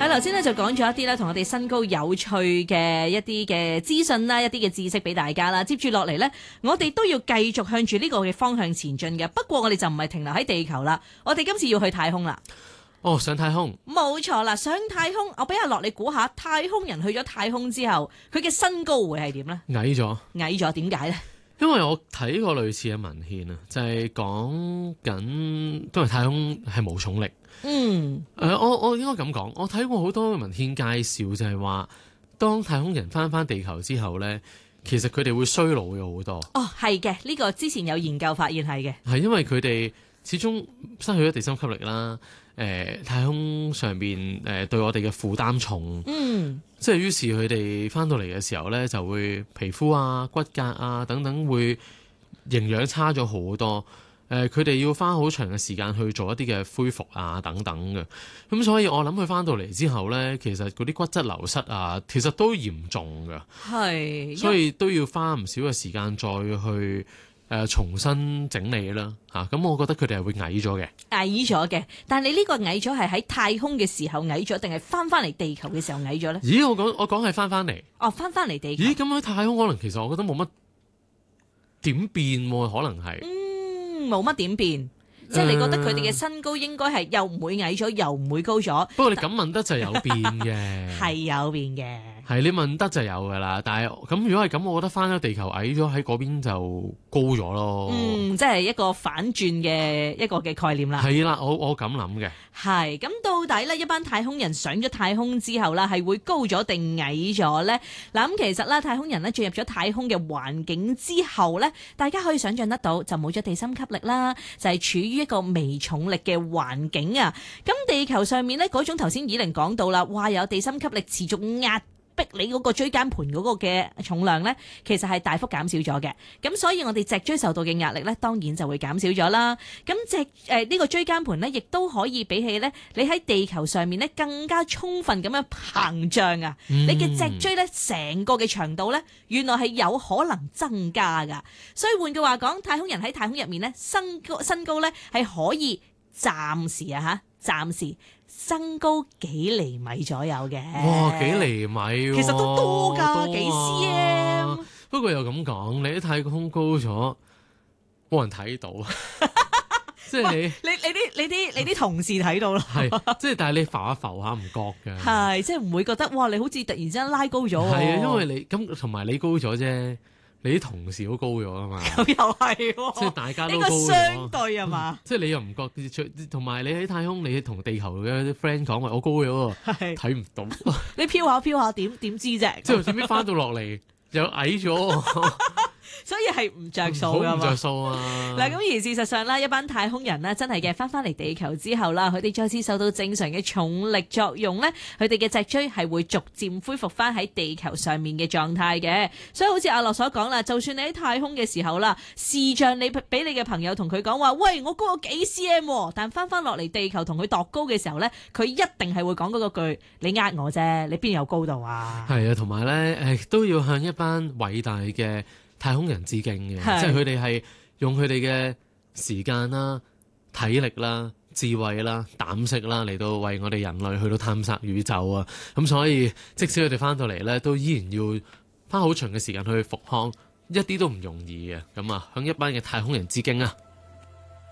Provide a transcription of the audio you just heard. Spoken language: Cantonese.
頭先咧就講咗一啲咧同我哋身高有趣嘅一啲嘅資訊啦，一啲嘅知識俾大家啦。接住落嚟呢，我哋都要繼續向住呢個嘅方向前進嘅。不過我哋就唔係停留喺地球啦，我哋今次要去太空啦。 哦，上太空冇錯啦，上太空，我俾阿樂你估下，太空人去咗太空之後，佢嘅身高會係點呢？ 矮咗， 矮咗，點解呢？ 因為我睇過類似嘅文獻啊，就係講緊都係太空係冇重力。我應該咁講，我睇過好多文獻介紹，就係話當太空人翻地球之後呢，其實佢哋會衰老咗好多。 哦，係嘅，呢個之前有研究發現係嘅， 係因為佢哋始終失去咗地心吸力啦。太空上邊對我哋嘅負擔重，即係於是佢哋翻到嚟嘅時候呢，就會皮膚啊、骨骼啊等等會營養差咗好多。佢哋要花好長嘅時間去做一啲嘅恢復啊等等嘅。咁所以我諗佢翻到嚟之後呢，其實嗰啲骨質流失啊，其實都嚴重㗎。 係， 所以都要花唔少嘅時間再去重新整理啦嚇，咁我覺得佢哋係會矮咗嘅， 矮咗嘅。但係你呢個矮咗係喺太空嘅時候矮咗，定係翻嚟地球嘅時候矮咗咧？ 咦，我講係翻嚟。 哦，翻嚟地球。 咦，咁喺太空可能其實我覺得冇乜點變喎，可能係冇乜點變，即係你覺得佢哋嘅身高應該係又唔會矮咗，又唔會高咗。 不過你咁問得就有變嘅， 係有變嘅。 係你問得就有噶啦，但係咁如果係咁，我覺得翻咗地球矮咗喺嗰邊就高咗咯。 即係一個反轉嘅一個嘅概念啦。 係啦，我咁諗嘅。 係咁，到底呢一班太空人上咗太空之後啦，係會高咗定矮咗呢？嗱，咁其實啦，太空人呢進入咗太空嘅環境之後呢，大家可以想象得到就冇咗地心吸力啦，就係處於一個微重力嘅環境啊。咁地球上面呢，嗰種頭先以玲講到啦，話有地心吸力持續壓逼你嗰個椎間盤嗰個嘅重量呢，其實係大幅減少咗嘅。咁所以我哋脊椎受到嘅壓力呢，當然就會減少咗啦。咁呢個椎間盤呢，亦都可以比起呢，你喺地球上面呢，更加充分咁樣膨脹啊！你嘅脊椎呢，成個嘅長度呢，原來係有可能增加噶。所以換句話講，太空人喺太空入面呢，身高呢，係可以暫時身高幾厘米左右嘅。 哇，幾厘米喎， 其實都多㗎，幾 cm。 不過又咁講，你喺太空高咗，冇人睇到。即係你啲同事睇到咯。 係，即係但係你浮下唔覺㗎。 係，即係唔會覺得哇！你好似突然之間拉高咗。 係啊，因為你咁同埋你高咗啫。你啲同事都高咗啊嘛， 咁又係， 即係大家都高咗。 呢個相對啊嘛， 即係你又唔覺，同埋你喺太空，你同地球嘅啲 friend 講話我高咗喎，睇唔到。 你飄下點知啫？ 即係點知翻到落嚟又矮咗。 所以係唔着數噶嘛， 好唔着數啊！ 嗱，咁而事實上啦，一班太空人呢，真係嘅翻嚟地球之後啦，佢哋再次受到正常嘅重力作用咧，佢哋嘅脊椎係會逐漸恢復翻喺地球上面嘅狀態嘅。所以好似阿樂所講啦，就算你喺太空嘅時候啦，視像你俾你嘅朋友同佢講話，喂，我高咗幾 cm，但翻落嚟地球同佢度高嘅時候咧，佢一定係會講嗰句：你呃我啫，你邊有高度啊？係啊，同埋咧，都要向一班偉大嘅太空人致敬嘅，即係佢哋係用佢哋嘅時間啦、體力啦、智慧啦、膽識啦嚟到為我哋人類去到探索宇宙啊！咁所以即使佢哋翻到嚟咧，都依然要花好長嘅時間去復康，一啲都唔容易嘅。咁啊，向一班嘅太空人致敬啊！